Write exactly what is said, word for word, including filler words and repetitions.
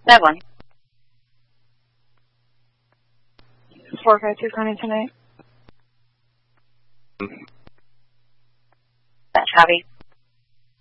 That one. four five two Connie tonight. That copy.